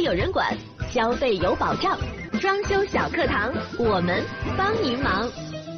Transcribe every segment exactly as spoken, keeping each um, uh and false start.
有人管，消费有保障。装修小课堂，我们帮您忙。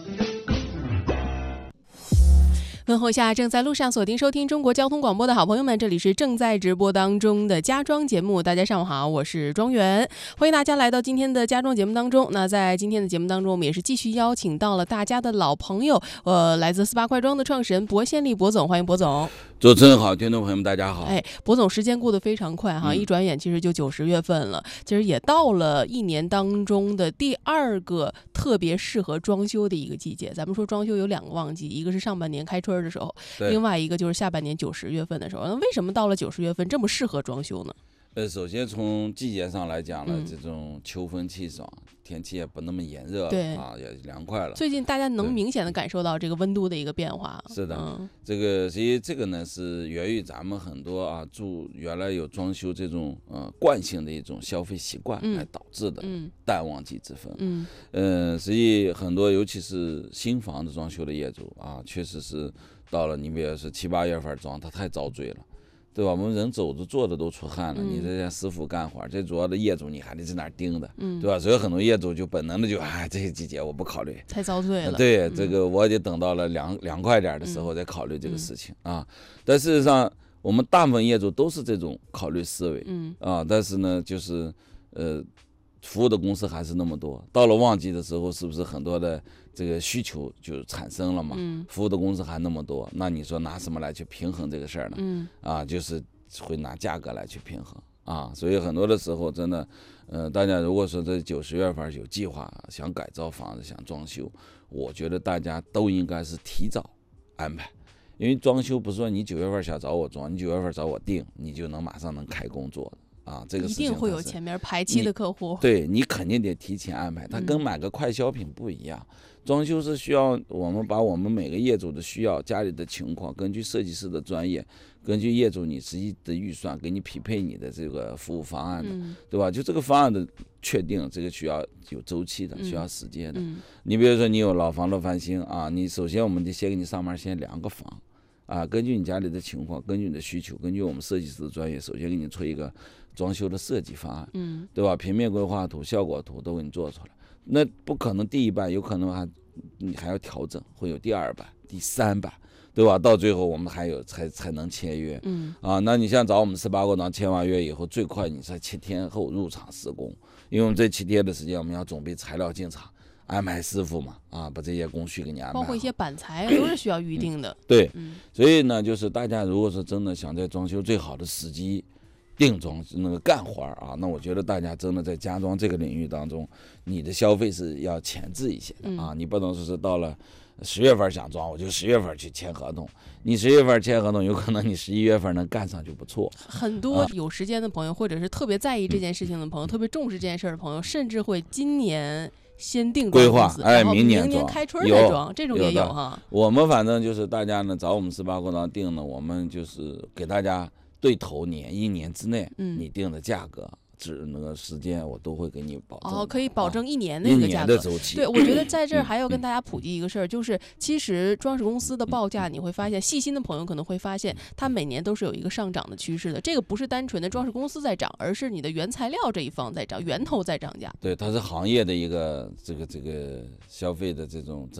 问候下正在路上锁定收听中国交通广播的好朋友们，这里是正在直播当中的家装节目。大家上午好，我是庄园，欢迎大家来到今天的家装节目当中。那在今天的节目当中，我们也是继续邀请到了大家的老朋友，呃，来自四八快装的创始人薄先力薄总，欢迎薄总。 主持人好，听众朋友们大家好。 哎，薄总，时间过得非常快哈、嗯，一转眼其实就九十月份了，其实也到了一年当中的第二个特别适合装修的一个季节。咱们说装修有两个旺季，一个是上半年开春的时候，另外一个就是下半年九十月份的时候。那为什么到了九十月份这么适合装修呢？ 呃，首先从季节上来讲呢，嗯、这种秋风气爽，天气也不那么炎热， 对啊，也凉快了。 最近大家能明显的感受到这个温度的一个变化。 是的， 嗯、 这个其实这个呢是源于咱们很多啊住原来有装修这种呃惯性的一种消费习惯来导致的淡旺季之分。嗯，呃，实际很多尤其是新房子装修的业主啊，确实是到了你比如说七八月份装，他太遭罪了。对吧？我们人走着坐着都出汗了，嗯、你这些师傅干活，这主要的业主你还得在那儿盯着，嗯、对吧？所以很多业主就本能的就哎，这些季节我不考虑， 太遭罪了。 对，嗯、这个我得等到了凉凉快点的时候再考虑这个事情、嗯、啊。但事实上，我们大部分业主都是这种考虑思维，嗯啊，但是呢，就是呃，服务的公司还是那么多，到了旺季的时候，是不是很多的这个需求就产生了嘛？嗯，服务的公司还那么多，那你说拿什么来去平衡这个事儿呢？嗯，啊，就是会拿价格来去平衡啊，所以很多的时候真的，呃，大家如果说在九十月份有计划想改造房子、想装修，我觉得大家都应该是提早安排，因为装修不是说你九月份想找我装，你九月份找我定，你就能马上能开工做的。啊，这个一定会有前面排期的客户， 你对你肯定得提前安排。它跟买个快消品不一样，嗯、装修是需要我们把我们每个业主的需要、家里的情况，根据设计师的专业，根据业主你实际的预算，给你匹配你的这个服务方案的，嗯、对吧？就这个方案的确定，这个需要有周期的，需要时间的。嗯、你比如说你有老房的翻新啊，你首先我们得先给你上门先量个房。啊，根据你家里的情况，根据你的需求，根据我们设计师的专业，首先给你出一个装修的设计方案，嗯，对吧？平面规划图、效果图都给你做出来。那不可能第一版，有可能还你还要调整，会有第二版、第三版，对吧？到最后我们还有才才能签约，嗯，啊，那你像找我们十八个档签完约以后，最快你在七天后入场施工，因为我们这七天的时间，我们要准备材料进场。安排师傅嘛，啊，把这些工序给你安排好， 包括一些板材都是需要预定的。 嗯、对、嗯，所以呢，就是大家如果是真的想在装修最好的时机定装那个干活啊，那我觉得大家真的在家装这个领域当中，你的消费是要前置一些的啊，嗯、你不能说是到了十月份想装，我就十月份去签合同。你十月份签合同，有可能你十一月份能干上就不错。 很多有时间的朋友，或者是特别在意这件事情的朋友，嗯、特别重视这件事的朋友，甚至会今年先定规划，哎， 明年年开春再装，这种也有哈。 我们反正就是大家呢找我们十八个档定呢，我们就是给大家对头年一年之内，嗯，你定的价格。指那个时间我都会给你保证哦，可以保证一年的一个价格。 一年的周期。 对，我觉得在这儿还要跟大家普及一个事儿，就是其实装饰公司的报价，你会发现，细心的朋友可能会发现，它每年都是有一个上涨的趋势的。这个不是单纯的装饰公司在涨，而是你的原材料这一方在涨，源头在涨价。 对，它是行业的一个这个这个消费的这种。